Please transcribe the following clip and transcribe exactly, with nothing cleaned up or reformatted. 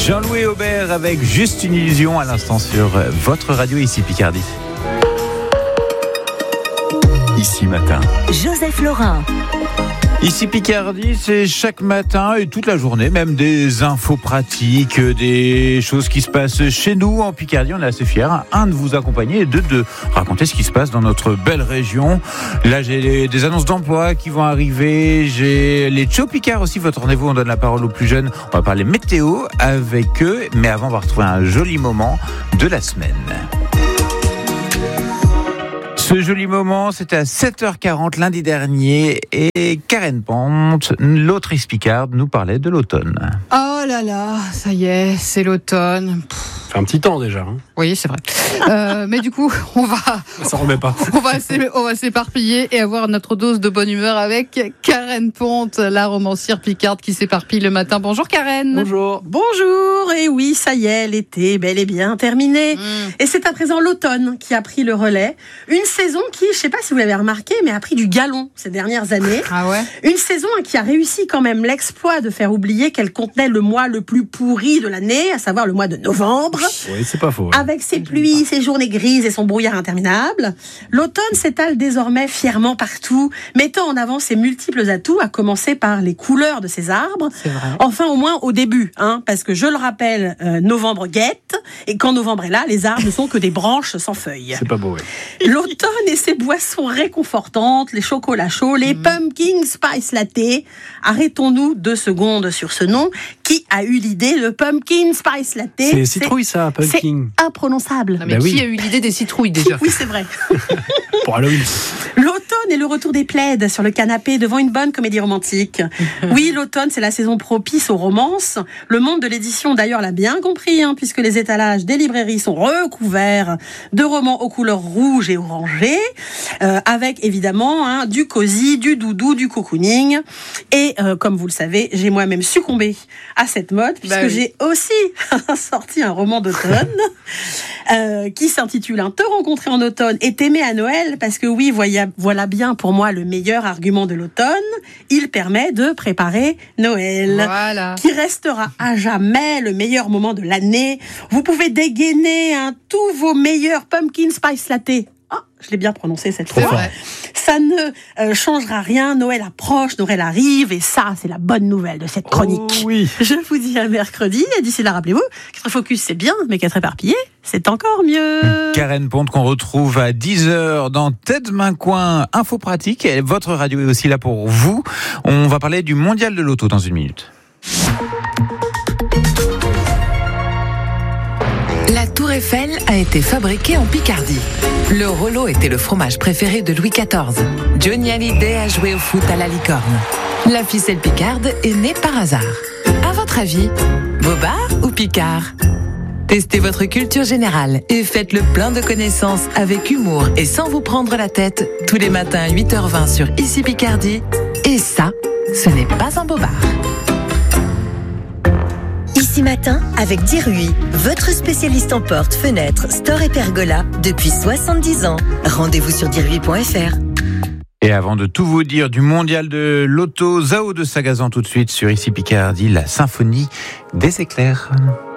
Jean-Louis Aubert avec Juste une illusion à l'instant sur votre radio ici Picardie. Ici matin. Joseph Laurin. Ici Picardie, c'est chaque matin et toute la journée, même des infos pratiques, des choses qui se passent chez nous en Picardie. On est assez fiers, un, de vous accompagner et deux, de raconter ce qui se passe dans notre belle région. Là, j'ai des annonces d'emploi qui vont arriver. J'ai les Tcho Picard aussi, votre rendez-vous. On donne la parole aux plus jeunes. On va parler météo avec eux. Mais avant, on va retrouver un joli moment de la semaine. Ce joli moment, c'était à sept heures quarante lundi dernier et Karen Pente, l'autrice picarde, nous parlait de l'automne. Oh là là, ça y est, c'est l'automne. Ça fait un petit temps déjà. Hein. Oui, c'est vrai. Euh, mais du coup, on va... Ça remet pas. On va, on va s'éparpiller et avoir notre dose de bonne humeur avec Karen Pente, la romancière picarde qui s'éparpille le matin. Bonjour Karen. Bonjour. Bonjour, et oui, ça y est, l'été, bel et bien terminé. Mmh. Et c'est à présent l'automne qui a pris le relais. Une saison qui, je sais pas si vous l'avez remarqué, mais a pris du galon ces dernières années. Ah ouais. Une saison qui a réussi quand même l'exploit de faire oublier qu'elle contenait le mois le plus pourri de l'année, à savoir le mois de novembre. Oui, c'est pas faux. Ouais. Avec ses pluies, ses journées grises et son brouillard interminable, l'automne s'étale désormais fièrement partout, mettant en avant ses multiples atouts, à commencer par les couleurs de ses arbres. C'est vrai. Enfin, au moins au début, hein, parce que je le rappelle, euh, novembre guette, et quand novembre est là, les arbres ne sont que des branches sans feuilles. C'est pas beau, oui. L'automne et ses boissons réconfortantes, les chocolats chauds, les mmh. pumpkin spice latte. Arrêtons-nous deux secondes sur ce nom. Qui a eu l'idée de pumpkin spice latte? C'est citrouille, ça, pumpkin. C'est imprononçable. Non, mais bah qui oui. a eu l'idée des citrouilles déjà? Oui, c'est vrai. Pour Halloween. L'automne est le retour des plaids sur le canapé devant une bonne comédie romantique. Oui, l'automne, c'est la saison propice aux romances. Le monde de l'édition, d'ailleurs, l'a bien compris, hein, puisque les étalages des librairies sont recouverts de romans aux couleurs rouges et orangées, euh, avec évidemment hein, du cosy, du doudou, du cocooning. Et euh, comme vous le savez, j'ai moi-même succombé à cette mode, puisque bah oui. j'ai aussi sorti un roman d'automne euh, qui s'intitule « Un te rencontrer en automne et t'aimer à Noël », parce que oui, voyez, voilà bien pour moi le meilleur argument de l'automne. Il permet de préparer Noël, voilà. qui restera à jamais le meilleur moment de l'année. Vous pouvez dégainer hein, tous vos meilleurs pumpkin spice latte. Ah, je l'ai bien prononcé cette fois. Vrai. Ça ne euh, changera rien. Noël approche, Noël arrive, et ça, c'est la bonne nouvelle de cette chronique. Oh, oui. Je vous dis à mercredi, et d'ici là, rappelez-vous, qu'être focus, c'est bien, mais qu'être éparpillé, c'est encore mieux. Karen Pente qu'on retrouve à dix heures dans Tête Main Coin Info Pratique. Et votre radio est aussi là pour vous. On va parler du mondial de l'auto dans une minute. La Tour Eiffel a été fabriquée en Picardie. Le Rollo était le fromage préféré de Louis quatorze. Johnny Hallyday a joué au foot à la licorne. La ficelle picarde est née par hasard. À votre avis, Bobard ou Picard ? Testez votre culture générale et faites le plein de connaissances avec humour et sans vous prendre la tête tous les matins à huit heures vingt sur Ici Picardie. Et ça, ce n'est pas un bobard. Ici matin avec Dirui, votre spécialiste en portes, fenêtres, store et pergola depuis soixante-dix ans. Rendez-vous sur dirui point f r. Et avant de tout vous dire du mondial de l'auto, Zao de Sagazan tout de suite sur Ici Picardie, la symphonie des éclairs.